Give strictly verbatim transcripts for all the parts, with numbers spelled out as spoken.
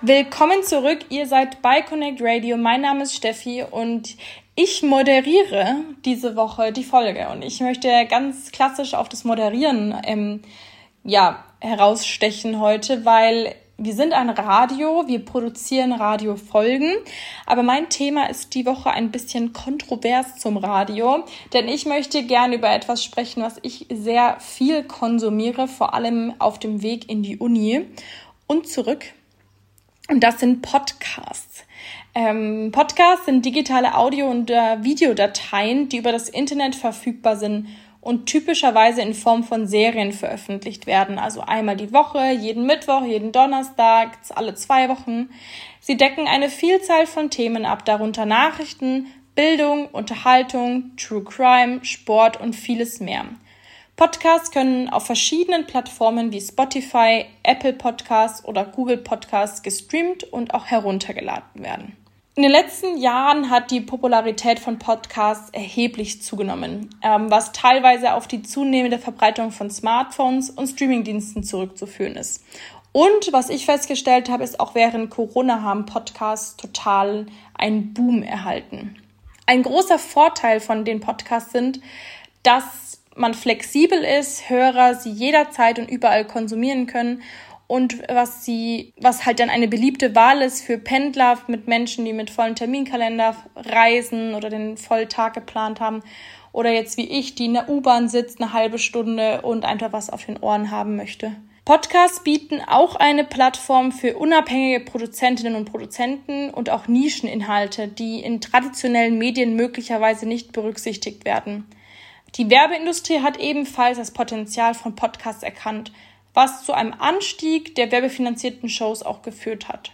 Willkommen zurück, ihr seid bei Connect Radio, mein Name ist Steffi und ich moderiere diese Woche die Folge und ich möchte ganz klassisch auf das Moderieren ähm, ja, herausstechen heute, weil wir sind ein Radio, wir produzieren Radiofolgen, aber mein Thema ist die Woche ein bisschen kontrovers zum Radio, denn ich möchte gerne über etwas sprechen, was ich sehr viel konsumiere, vor allem auf dem Weg in die Uni und zurück. Und das sind Podcasts. Ähm, Podcasts sind digitale Audio- und äh, Videodateien, die über das Internet verfügbar sind und typischerweise in Form von Serien veröffentlicht werden. Also einmal die Woche, jeden Mittwoch, jeden Donnerstag, alle zwei Wochen. Sie decken eine Vielzahl von Themen ab, darunter Nachrichten, Bildung, Unterhaltung, True Crime, Sport und vieles mehr. Podcasts können auf verschiedenen Plattformen wie Spotify, Apple Podcasts oder Google Podcasts gestreamt und auch heruntergeladen werden. In den letzten Jahren hat die Popularität von Podcasts erheblich zugenommen, ähm, was teilweise auf die zunehmende Verbreitung von Smartphones und Streamingdiensten zurückzuführen ist. Und was ich festgestellt habe, ist auch während Corona haben Podcasts total einen Boom erhalten. Ein großer Vorteil von den Podcasts sind, dass man flexibel ist, Hörer sie jederzeit und überall konsumieren können und was sie, was halt dann eine beliebte Wahl ist für Pendler, mit Menschen, die mit vollen Terminkalender reisen oder den Volltag geplant haben oder jetzt wie ich, die in der U-Bahn sitzt eine halbe Stunde und einfach was auf den Ohren haben möchte. Podcasts bieten auch eine Plattform für unabhängige Produzentinnen und Produzenten und auch Nischeninhalte, die in traditionellen Medien möglicherweise nicht berücksichtigt werden. Die Werbeindustrie hat ebenfalls das Potenzial von Podcasts erkannt, was zu einem Anstieg der werbefinanzierten Shows auch geführt hat.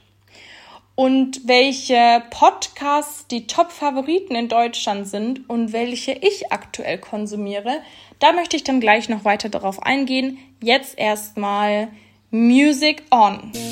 Und welche Podcasts die Top-Favoriten in Deutschland sind und welche ich aktuell konsumiere, da möchte ich dann gleich noch weiter darauf eingehen. Jetzt erstmal Music On.